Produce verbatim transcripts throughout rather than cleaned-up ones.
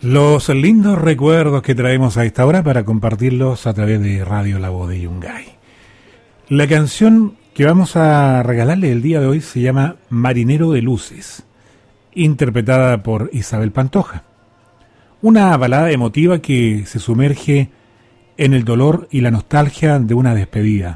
Los lindos recuerdos que traemos a esta hora para compartirlos a través de Radio La Voz de Yungay. La canción que vamos a regalarle el día de hoy se llama Marinero de Luces, interpretada por Isabel Pantoja. Una balada emotiva que se sumerge en el dolor y la nostalgia de una despedida.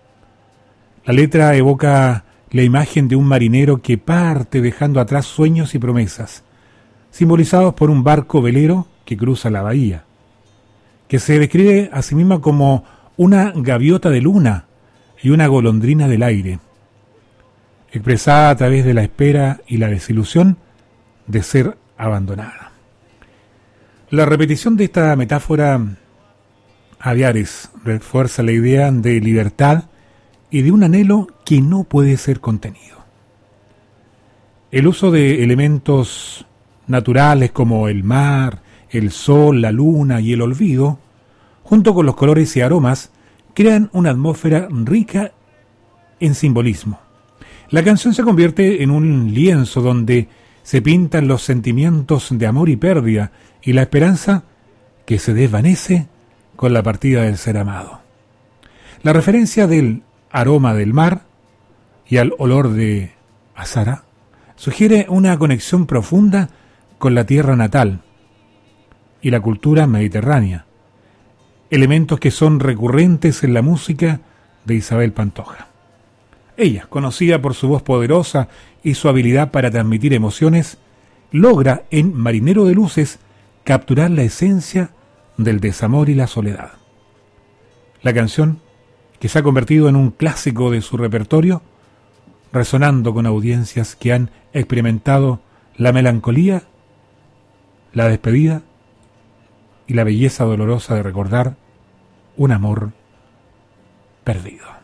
La letra evoca la imagen de un marinero que parte dejando atrás sueños y promesas, simbolizados por un barco velero que cruza la bahía, que se describe a sí misma como una gaviota de luna y una golondrina del aire, expresada a través de la espera y la desilusión de ser abandonada. La repetición de esta metáfora a diares refuerza la idea de libertad y de un anhelo que no puede ser contenido. El uso de elementos naturales como el mar, el sol, la luna y el olvido, junto con los colores y aromas, crean una atmósfera rica en simbolismo. La canción se convierte en un lienzo donde se pintan los sentimientos de amor y pérdida y la esperanza que se desvanece con la partida del ser amado. La referencia del aroma del mar y al olor de azahara sugiere una conexión profunda con la tierra natal y la cultura mediterránea, elementos que son recurrentes en la música de Isabel Pantoja. Ella, conocida por su voz poderosa y su habilidad para transmitir emociones, logra en Marinero de Luces capturar la esencia del desamor y la soledad. La canción, que se ha convertido en un clásico de su repertorio, resonando con audiencias que han experimentado la melancolía, la despedida y la belleza dolorosa de recordar un amor perdido.